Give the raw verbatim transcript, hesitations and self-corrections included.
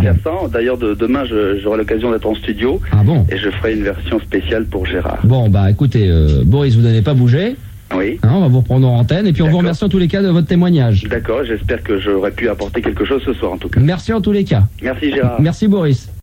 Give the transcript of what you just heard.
Bon. D'ailleurs, de, demain, je, j'aurai l'occasion d'être en studio. Ah bon? Et je ferai une version spéciale pour Gérard. Bon, bah écoutez, euh, Boris, vous n'allez pas bouger. Oui. Hein, on va vous reprendre en antenne et puis on vous remercie en tous les cas de votre témoignage. D'accord, j'espère que j'aurai pu apporter quelque chose ce soir en tout cas. Merci en tous les cas. Merci Gérard. Merci Boris.